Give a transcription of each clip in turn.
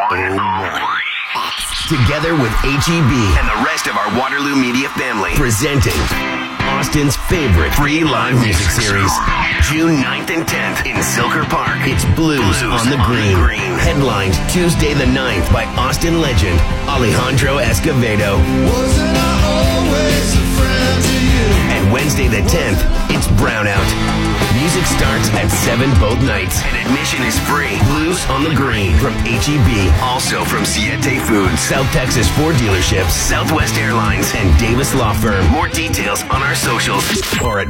Together with HEB and the rest of our Waterloo Media family, presenting Austin's favorite free live music series, June 9th and 10th in Silker Park. It's Blues on the Green. Headlined Tuesday the 9th by Austin legend Alejandro Escovedo. Wasn't I always a friend to you? And Wednesday the 10th, it's Brownout. Music starts at 7 both nights, and admission is free. Blues on the Green from HEB, also from Siete Foods, South Texas Ford dealerships, Southwest Airlines, and Davis Law Firm. More details on our socials or at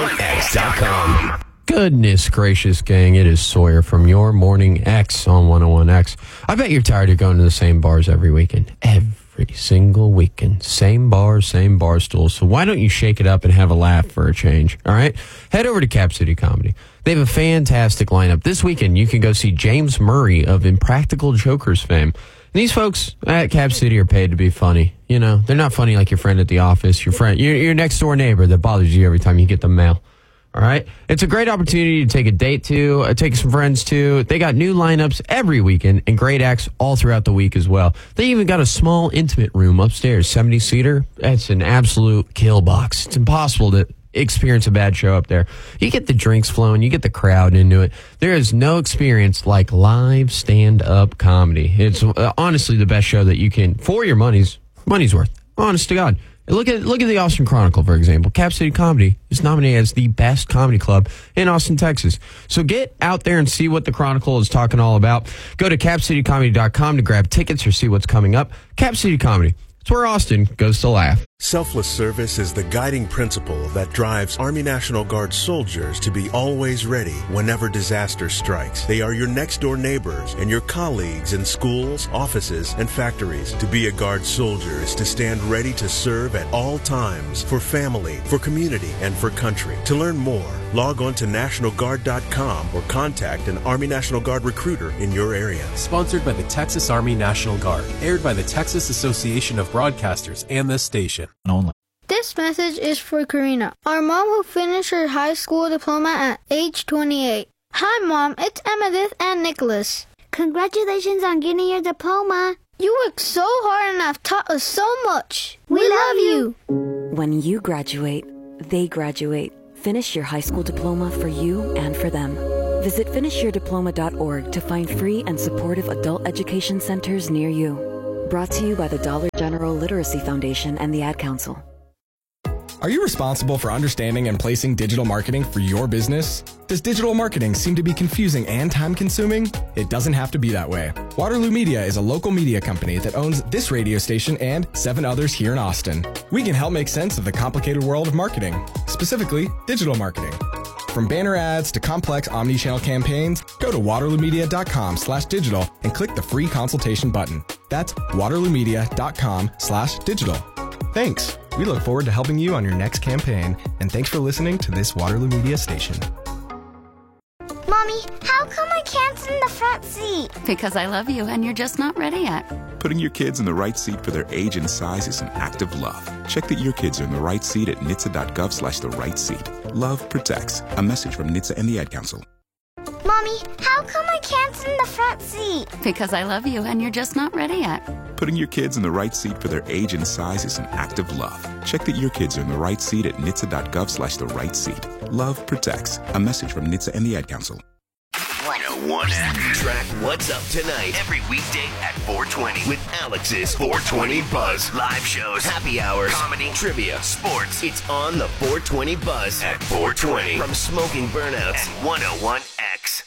101x.com. Goodness gracious, gang. It is Sawyer from Your Morning X on 101X. I bet you're tired of going to the same bars every weekend. Every single weekend. Same bars, same bar stools. So why don't you shake it up and have a laugh for a change? All right? Head over to Cap City Comedy. They have a fantastic lineup. This weekend, you can go see James Murray of Impractical Jokers fame. And these folks at Cap City are paid to be funny. You know, they're not funny like your friend at the office, your next door neighbor that bothers you every time you get the mail. All right. It's a great opportunity to take a date to, take some friends to. They got new lineups every weekend and great acts all throughout the week as well. They even got a small intimate room upstairs, 70-seater. It's an absolute kill box. It's impossible to experience a bad show up there. You get the drinks flowing, you get the crowd into it. There is no experience like live stand-up comedy. It's honestly the best show that you can, for your money's worth. Honest to God. Look at the Austin Chronicle, for example. Cap City Comedy is nominated as the best comedy club in Austin, Texas. So get out there and see what the Chronicle is talking all about. Go to capcitycomedy.com to grab tickets or see what's coming up. Cap City Comedy. It's where Austin goes to laugh. Selfless service is the guiding principle that drives Army National Guard soldiers to be always ready whenever disaster strikes. They are your next-door neighbors and your colleagues in schools, offices, and factories. To be a Guard soldier is to stand ready to serve at all times for family, for community, and for country. To learn more, log on to NationalGuard.com or contact an Army National Guard recruiter in your area. Sponsored by the Texas Army National Guard. Aired by the Texas Association of Broadcasters and this station. Only. This message is for Karina, our mom who finished her high school diploma at age 28. Hi, Mom. It's Emmettith and Nicholas. Congratulations on getting your diploma. You worked so hard and have taught us so much. We love you. When you graduate, they graduate. Finish your high school diploma for you and for them. Visit finishyourdiploma.org to find free and supportive adult education centers near you. Brought to you by the Dollar General Literacy Foundation and the Ad Council. Are you responsible for understanding and placing digital marketing for your business? Does digital marketing seem to be confusing and time-consuming? It doesn't have to be that way. Waterloo Media is a local media company that owns this radio station and 7 others here in Austin. We can help make sense of the complicated world of marketing, specifically digital marketing. From banner ads to complex omni-channel campaigns, go to waterloomedia.com/digital and click the free consultation button. That's waterloomedia.com/digital. Thanks. We look forward to helping you on your next campaign, and thanks for listening to this Waterloo Media station. Mommy, how come I can't sit in the front seat? Because I love you and you're just not ready yet. Putting your kids in the right seat for their age and size is an act of love. Check that your kids are in the right seat at nhtsa.gov/the right seat. Love protects. A message from NHTSA and the Ad Council. Mommy, how come I can't sit in the front seat? Because I love you and you're just not ready yet. Putting your kids in the right seat for their age and size is an act of love. Check that your kids are in the right seat at nhtsa.gov/the right seat. Love protects. A message from NHTSA and the Ad Council. 101X. Track What's Up Tonight every weekday at 420 with Alex's 420 Buzz. Live shows, happy hours, comedy, trivia, sports. It's on the 420 Buzz at 420 from Smoking Burnouts and 101X.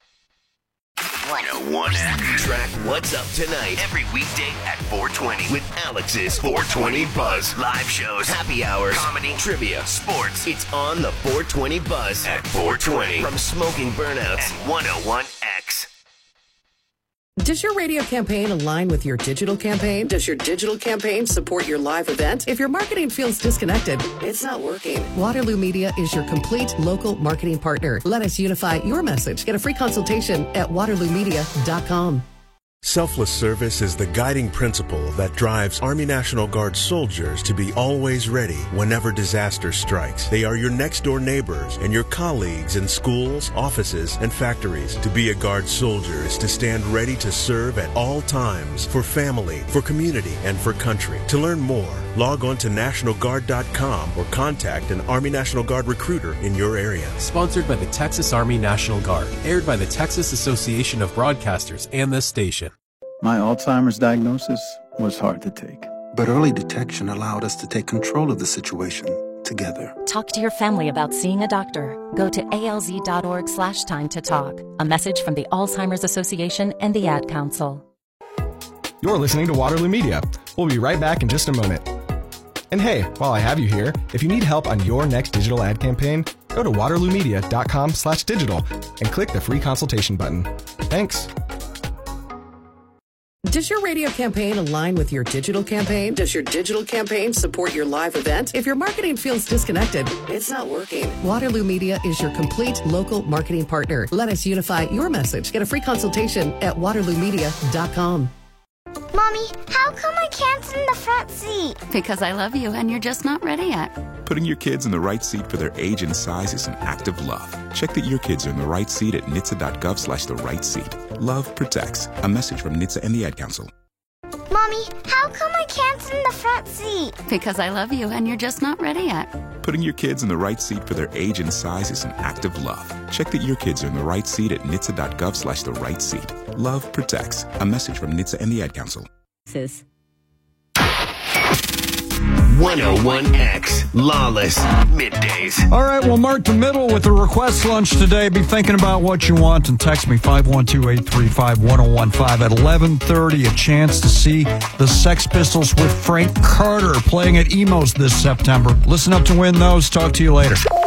101X. Track What's Up Tonight every weekday at 420 with Alex's 420 Buzz. Live shows, happy hours, comedy, trivia, sports. It's on the 420 Buzz at 420 from Smoking Burnouts and 101X. Does your radio campaign align with your digital campaign? Does your digital campaign support your live event? If your marketing feels disconnected, it's not working. Waterloo Media is your complete local marketing partner. Let us unify your message. Get a free consultation at waterloomedia.com. Selfless service is the guiding principle that drives Army National Guard soldiers to be always ready whenever disaster strikes. They are your next-door neighbors and your colleagues in schools, offices, and factories. To be a Guard soldier is to stand ready to serve at all times for family, for community, and for country. To learn more, log on to NationalGuard.com or contact an Army National Guard recruiter in your area. Sponsored by the Texas Army National Guard. Aired by the Texas Association of Broadcasters and this station. My Alzheimer's diagnosis was hard to take. But early detection allowed us to take control of the situation together. Talk to your family about seeing a doctor. Go to alz.org/time to talk. A message from the Alzheimer's Association and the Ad Council. You're listening to Waterloo Media. We'll be right back in just a moment. And hey, while I have you here, if you need help on your next digital ad campaign, go to waterloomedia.com/digital and click the free consultation button. Thanks. Does your radio campaign align with your digital campaign? Does your digital campaign support your live event? If your marketing feels disconnected, it's not working. Waterloo Media is your complete local marketing partner. Let us unify your message. Get a free consultation at waterloomedia.com. Mommy, how come I can't sit in the front seat? Because I love you and you're just not ready yet. Putting your kids in the right seat for their age and size is an act of love. Check that your kids are in the right seat at nhtsa.gov/the-right-seat. Love protects. A message from NHTSA and the Ad Council. Mommy, how come I can't sit in the front seat? Because I love you and you're just not ready yet. Putting your kids in the right seat for their age and size is an act of love. Check that your kids are in the right seat at nhtsa.gov/the-right-seat. Love protects. A message from NHTSA and the Ad Council. 101X Lawless Middays. All right, well, mark the middle with the request lunch today. Be thinking about what you want and text me 512-835-1015 at 11:30. A chance to see the Sex Pistols with Frank Carter playing at Emos this September. Listen up to win those. Talk to you later.